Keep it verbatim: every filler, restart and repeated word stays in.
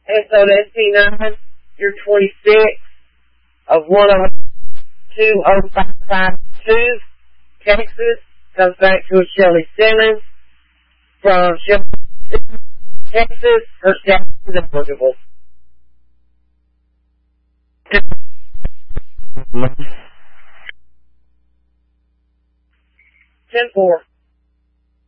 S O S T nine, you're twenty-six of one oh two oh five five two, Texas. Comes back to a Shelley Simmons from Shelley, Texas. Her status is applicable. ten four.